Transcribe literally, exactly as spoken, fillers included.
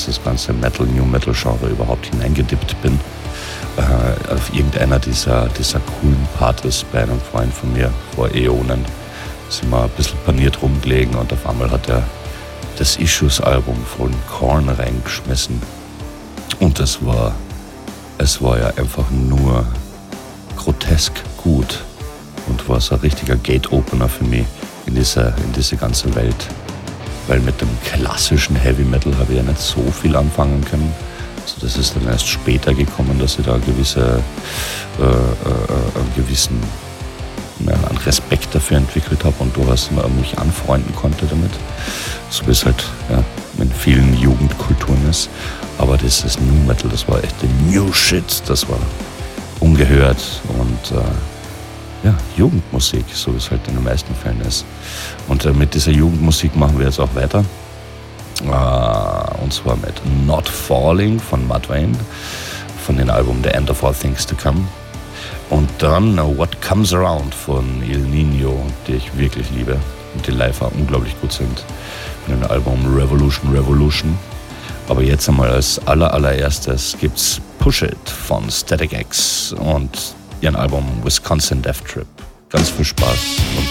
damals das ganze Metal, New Metal Genre überhaupt hineingedippt bin. Äh, auf irgendeiner dieser, dieser coolen Partys bei einem Freund von mir vor Äonen sind wir ein bisschen paniert rumgelegen und auf einmal hat er das Issues-Album von Korn reingeschmissen. Und es war, es war ja einfach nur grotesk gut und war so ein richtiger Gate-Opener für mich in diese, in diese ganze Welt. Weil mit dem klassischen Heavy Metal habe ich ja nicht so viel anfangen können. Also das ist dann erst später gekommen, dass ich da gewisse, äh, äh, einen gewissen ja, einen Respekt dafür entwickelt habe und durchaus mich anfreunden konnte damit. So wie es halt ja, in vielen Jugendkulturen ist. Aber das ist New Metal, das war echt der New Shit, das war ungehört und äh, ja, Jugendmusik, so wie es halt in den meisten Fällen ist. Und äh, mit dieser Jugendmusik machen wir jetzt auch weiter. Äh, und zwar mit Not Falling von Mudvayne, von dem Album The End of All Things to Come. Und dann uh, What Comes Around von Il Nino, die ich wirklich liebe und die live auch unglaublich gut sind. Mit dem Album Revolution Revolution. Aber jetzt einmal als aller, allererstes gibt's Push It von Static X und ihren Album Wisconsin Death Trip. Ganz viel Spaß und